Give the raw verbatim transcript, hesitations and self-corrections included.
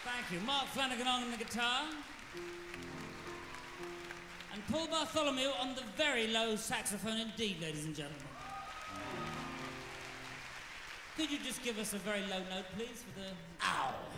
Thank you. Mark Flanagan on the guitar. And Paul Bartholomew on the very low saxophone indeed, ladies and gentlemen. Could you just give us a very low note, please, for the... Ow!